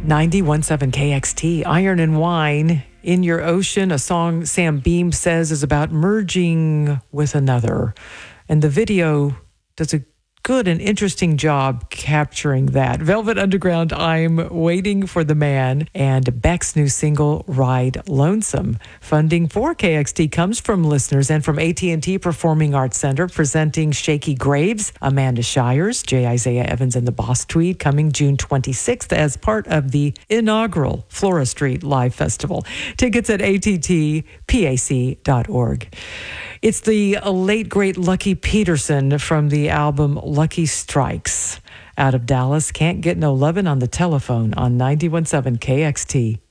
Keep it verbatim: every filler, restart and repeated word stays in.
ninety-one point seven K X T, Iron and Wine, In Your Ocean, a song Sam Beam says is about merging with another. And the video does a good and interesting job capturing that. Velvet Underground, I'm Waiting for the Man, and Beck's new single, Ride Lonesome. Funding for K X T comes from listeners and from A T and T Performing Arts Center, presenting Shaky Graves, Amanda Shires, J. Isaiah Evans and the Boss Tweed, coming June twenty-sixth as part of the inaugural Flora Street Live Festival. Tickets at A T T pac dot org. It's the late, great Lucky Peterson from the album Lucky Strikes. Out of Dallas, Can't Get No Lovin' on the Telephone on ninety-one point seven K X T.